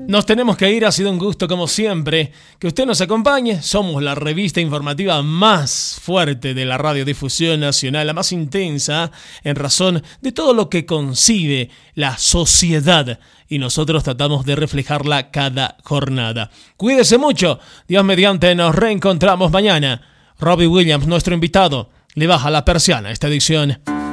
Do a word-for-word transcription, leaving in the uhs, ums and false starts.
Nos tenemos que ir, ha sido un gusto como siempre que usted nos acompañe. Somos la revista informativa más fuerte de la radiodifusión nacional, la más intensa en razón de todo lo que concibe la sociedad y nosotros tratamos de reflejarla cada jornada. Cuídese mucho, Dios mediante, nos reencontramos mañana. Robbie Williams, nuestro invitado, le baja la persiana a esta edición.